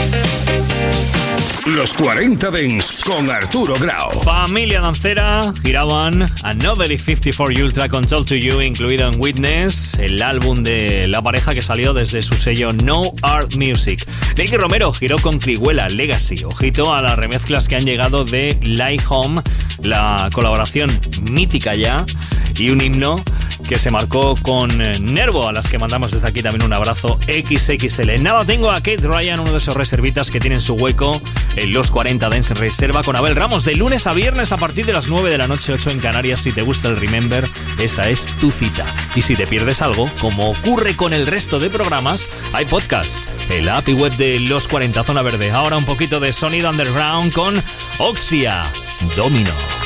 Los 40 Dance con Arturo Grau. Familia dancera giraban Another 54 Ultra con Talk to You, incluido en Witness, el álbum de la pareja que salió desde su sello No Art Music. Nicky Romero giró con Criguela Legacy. Ojito a las remezclas que han llegado de Lie Home, la colaboración mítica ya, y un himno que se marcó con Nervo, a las que mandamos desde aquí también un abrazo XXL. Nada, tengo a Kate Ryan, uno de esos reservitas que tienen su hueco en los 40 Dance en reserva con Abel Ramos, de lunes a viernes a partir de las 9 de la noche, 8 en Canarias. Si te gusta el Remember, esa es tu cita. Y si te pierdes algo, como ocurre con el resto de programas, hay podcasts, el app y web de Los 40 Zona Verde. Ahora un poquito de sonido underground con Oxia Domino.